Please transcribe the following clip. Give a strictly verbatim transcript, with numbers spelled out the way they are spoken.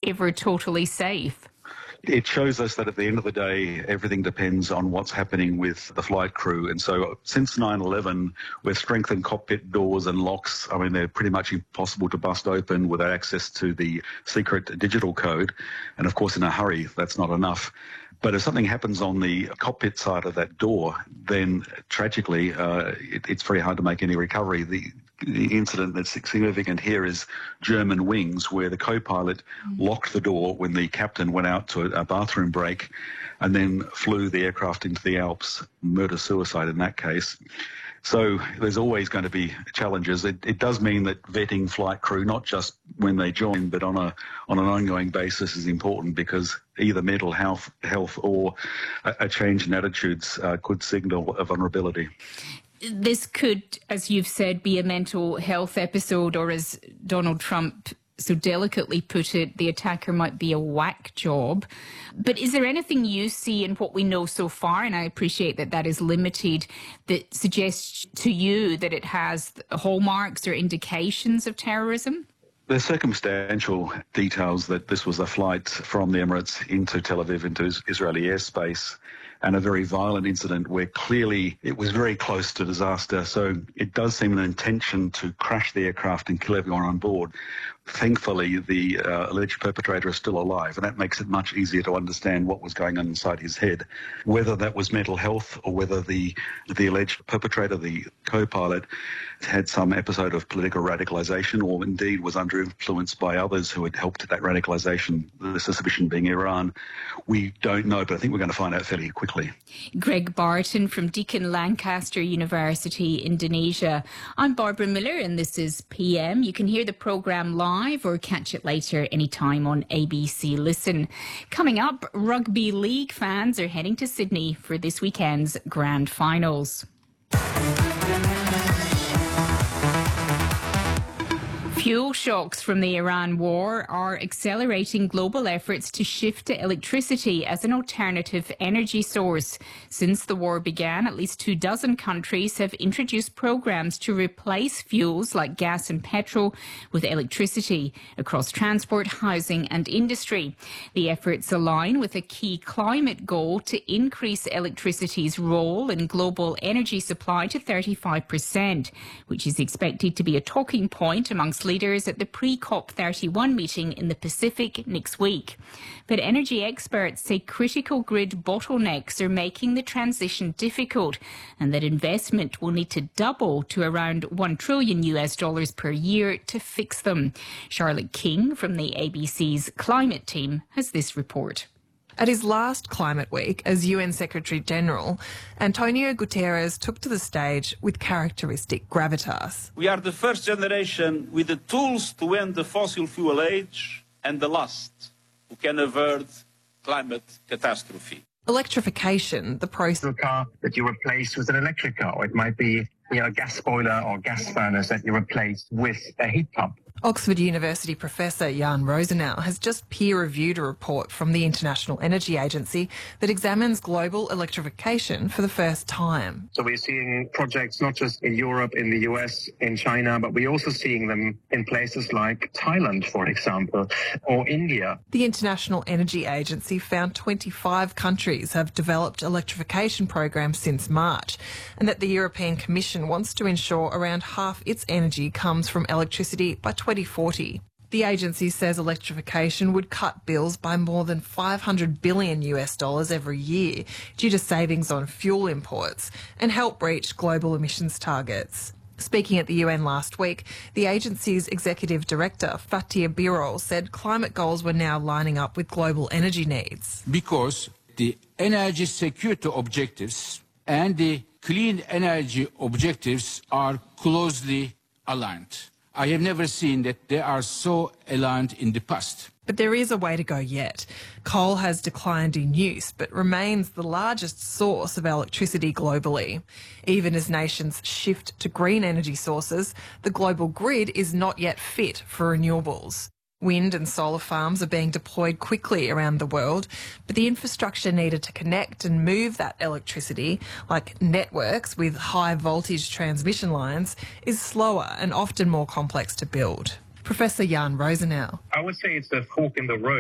ever totally safe? It shows us that at the end of the day, everything depends on what's happening with the flight crew. And so since nine eleven, we've strengthened cockpit doors and locks. I mean, they're pretty much impossible to bust open without access to the secret digital code. And of course, in a hurry, that's not enough. But if something happens on the cockpit side of that door, then tragically, uh, it, it's very hard to make any recovery. The, the incident that's significant here is German wings, where the co-pilot mm. locked the door when the captain went out to a, a bathroom break and then flew the aircraft into the Alps, murder-suicide in that case. So there's always going to be challenges. It, it does mean that vetting flight crew, not just when they join, but on a on an ongoing basis, is important, because either mental health, health or a, a change in attitudes uh, could signal a vulnerability. This could, as you've said, be a mental health episode, or as Donald Trump so delicately put it, the attacker might be a whack job. But is there anything you see in what we know so far, and I appreciate that that is limited, that suggests to you that it has hallmarks or indications of terrorism? There's circumstantial details that this was a flight from the Emirates into Tel Aviv, into Israeli airspace, and a very violent incident where clearly it was very close to disaster. So it does seem an intention to crash the aircraft and kill everyone on board. Thankfully, the uh, alleged perpetrator is still alive, and that makes it much easier to understand what was going on inside his head. Whether that was mental health, or whether the the alleged perpetrator, the co-pilot, had some episode of political radicalisation, or indeed was under influence by others who had helped that radicalisation, the suspicion being Iran, we don't know, but I think we're going to find out fairly quickly. Greg Barton from Deakin Lancaster University, Indonesia. I'm Barbara Miller, and this is P M. You can hear the programme live or catch it later anytime on A B C Listen. Coming up, rugby league fans are heading to Sydney for this weekend's grand finals. Fuel shocks from the Iran war are accelerating global efforts to shift to electricity as an alternative energy source. Since the war began, at least two dozen countries have introduced programs to replace fuels like gas and petrol with electricity across transport, housing and industry. The efforts align with a key climate goal to increase electricity's role in global energy supply to thirty-five percent, which is expected to be a talking point amongst leaders at the pre-COP thirty-one meeting in the Pacific next week. But energy experts say critical grid bottlenecks are making the transition difficult, and that investment will need to double to around one trillion U S dollars per year to fix them. Charlotte King from the A B C's climate team has this report. At his last Climate Week as U N Secretary-General, Antonio Guterres took to the stage with characteristic gravitas. We are the first generation with the tools to end the fossil fuel age, and the last who can avert climate catastrophe. Electrification, the process... A car that you replace with an electric car, or it might be, you know, a gas boiler or gas furnace that you replace with a heat pump. Oxford University professor Jan Rosenau has just peer-reviewed a report from the International Energy Agency that examines global electrification for the first time. So we're seeing projects not just in Europe, in the U S, in China, but we're also seeing them in places like Thailand, for example, or India. The International Energy Agency found twenty-five countries have developed electrification programs since March, and that the European Commission wants to ensure around half its energy comes from electricity by twenty forty. The agency says electrification would cut bills by more than five hundred billion U S dollars every year due to savings on fuel imports and help reach global emissions targets. Speaking at the U N last week, the agency's executive director, Fatih Birol, said climate goals were now lining up with global energy needs. Because the energy security objectives and the clean energy objectives are closely aligned. I have never seen that they are so aligned in the past. But there is a way to go yet. Coal has declined in use, but remains the largest source of electricity globally. Even as nations shift to green energy sources, the global grid is not yet fit for renewables. Wind and solar farms are being deployed quickly around the world, but the infrastructure needed to connect and move that electricity, like networks with high voltage transmission lines, is slower and often more complex to build. Professor Jan Rosenau. I would say it's a fork in the road.